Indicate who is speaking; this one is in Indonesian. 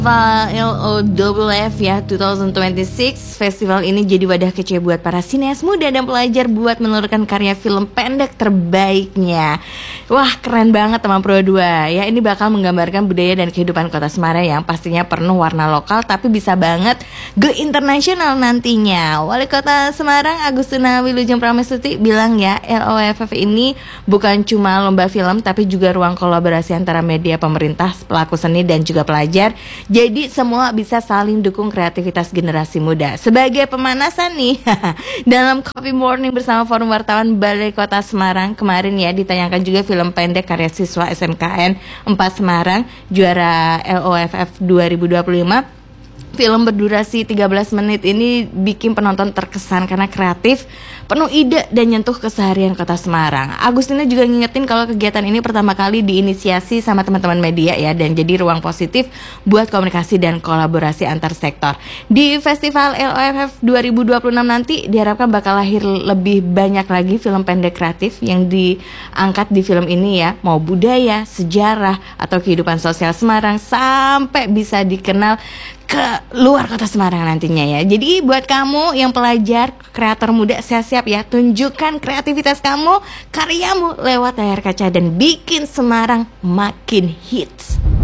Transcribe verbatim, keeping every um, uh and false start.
Speaker 1: L O F F ya dua ribu dua puluh enam. Festival ini jadi wadah kece buat para sineas muda dan pelajar buat menelurkan karya film pendek terbaiknya. Wah, keren banget teman Pro dua. Ya, ini bakal menggambarkan budaya dan kehidupan kota Semarang yang pastinya penuh warna lokal tapi bisa banget go internasional nantinya. Wali Kota Semarang Agustina Wilujeng Pramestuti bilang ya, L O F F ini bukan cuma lomba film tapi juga ruang kolaborasi antara media, pemerintah, pelaku seni dan juga pelajar. Jadi semua bisa saling dukung kreativitas generasi muda. Sebagai pemanasan nih, dalam Coffee Morning bersama Forum Wartawan Balai Kota Semarang kemarin ya ditayangkan juga film pendek karya siswa S M K N empat Semarang, juara L O F F dua ribu dua puluh lima. Film berdurasi tiga belas menit ini bikin penonton terkesan karena kreatif, penuh ide dan nyentuh keseharian kota Semarang. Agustina juga ngingetin kalau kegiatan ini pertama kali diinisiasi sama teman-teman media ya, dan jadi ruang positif buat komunikasi dan kolaborasi antar sektor. Di Festival L O F F dua ribu dua puluh enam nanti diharapkan bakal lahir lebih banyak lagi film pendek kreatif yang diangkat di film ini ya, mau budaya, sejarah, atau kehidupan sosial Semarang sampai bisa dikenal ke luar kota Semarang nantinya ya. Jadi buat kamu yang pelajar, kreator muda, siap-siap ya, tunjukkan kreativitas kamu, karyamu lewat layar kaca dan bikin Semarang makin hits.